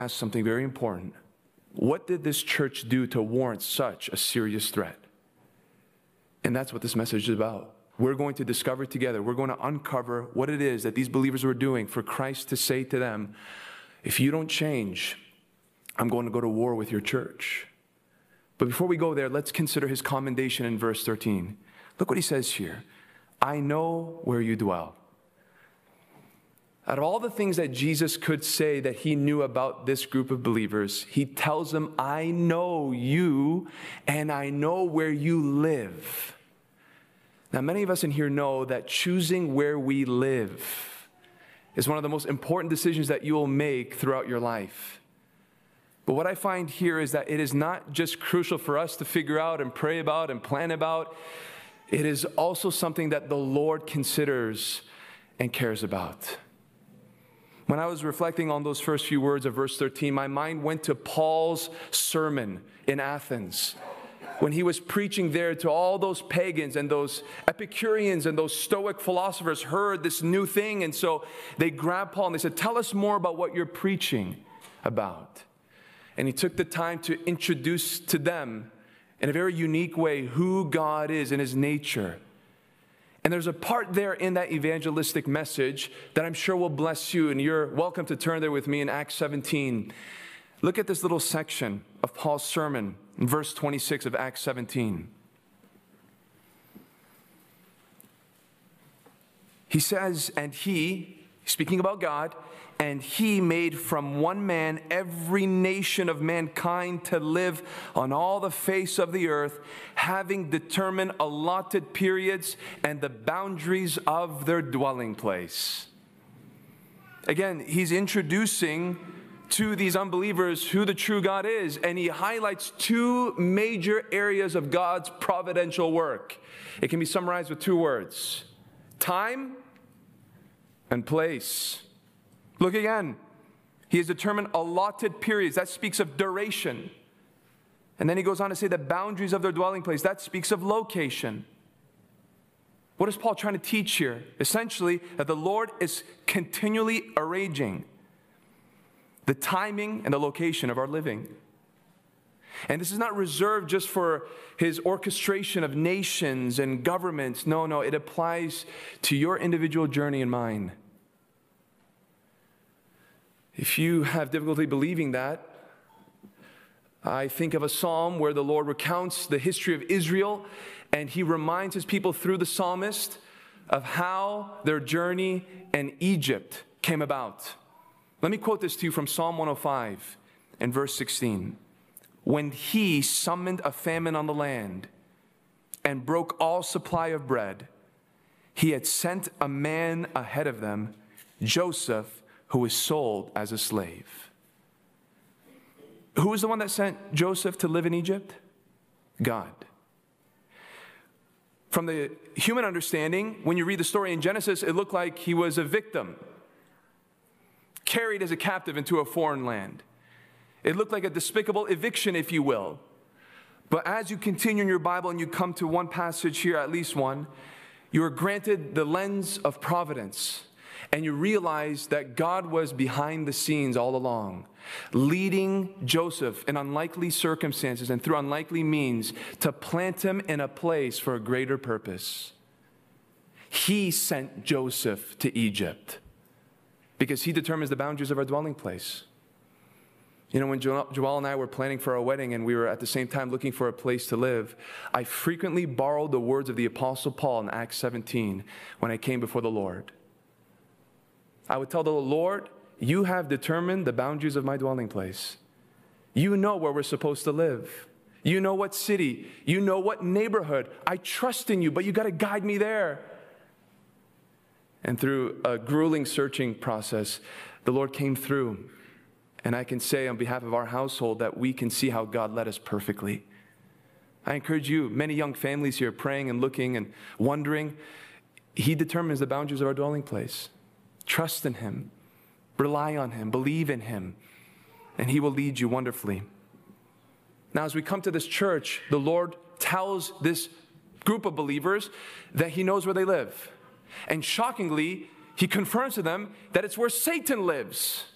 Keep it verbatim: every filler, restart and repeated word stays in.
ask something very important. What did this church do to warrant such a serious threat? And that's what this message is about. We're going to discover together, we're going to uncover what it is that these believers were doing for Christ to say to them, if you don't change, I'm going to go to war with your church. But before we go there, let's consider his commendation in verse thirteen. Look what he says here. I know where you dwell. Out of all the things that Jesus could say that he knew about this group of believers, he tells them, I know you and I know where you live. Now, many of us in here know that choosing where we live is one of the most important decisions that you will make throughout your life. But what I find here is that it is not just crucial for us to figure out and pray about and plan about. It is also something that the Lord considers and cares about. When I was reflecting on those first few words of verse thirteen, my mind went to Paul's sermon in Athens, when he was preaching there to all those pagans and those Epicureans and those Stoic philosophers heard this new thing. And so they grabbed Paul and they said, tell us more about what you're preaching about. And he took the time to introduce to them in a very unique way who God is and his nature. And there's a part there in that evangelistic message that I'm sure will bless you, and you're welcome to turn there with me in Acts seventeen. Look at this little section of Paul's sermon in verse twenty-six of Acts seventeen. He says, and he, speaking about God, and he made from one man every nation of mankind to live on all the face of the earth, having determined allotted periods and the boundaries of their dwelling place. Again, he's introducing to these unbelievers who the true God is, and he highlights two major areas of God's providential work. It can be summarized with two words: time and place. Look again. He has determined allotted periods. That speaks of duration. And then he goes on to say the boundaries of their dwelling place. That speaks of location. What is Paul trying to teach here? Essentially, that the Lord is continually arranging the timing and the location of our living. And this is not reserved just for his orchestration of nations and governments. No, no, it applies to your individual journey and mine. If you have difficulty believing that, I think of a psalm where the Lord recounts the history of Israel, and he reminds his people through the psalmist of how their journey in Egypt came about. Let me quote this to you from Psalm one oh five and verse sixteen. When he summoned a famine on the land and broke all supply of bread, he had sent a man ahead of them, Joseph, who was sold as a slave. Who was the one that sent Joseph to live in Egypt? God. From the human understanding, when you read the story in Genesis, it looked like he was a victim, carried as a captive into a foreign land. It looked like a despicable eviction, if you will. But as you continue in your Bible and you come to one passage here, at least one, you are granted the lens of providence. And you realize that God was behind the scenes all along, leading Joseph in unlikely circumstances and through unlikely means to plant him in a place for a greater purpose. He sent Joseph to Egypt because he determines the boundaries of our dwelling place. You know, when jo- Joelle and I were planning for our wedding and we were at the same time looking for a place to live, I frequently borrowed the words of the Apostle Paul in Acts seventeen when I came before the Lord. I would tell the Lord, you have determined the boundaries of my dwelling place. You know where we're supposed to live. You know what city. You know what neighborhood. I trust in you, but you got to guide me there. And through a grueling searching process, the Lord came through. And I can say on behalf of our household that we can see how God led us perfectly. I encourage you, many young families here, praying and looking and wondering, he determines the boundaries of our dwelling place. Trust in him, rely on him, believe in him, and he will lead you wonderfully. Now, as we come to this church, the Lord tells this group of believers that he knows where they live. And shockingly, he confirms to them that it's where Satan lives.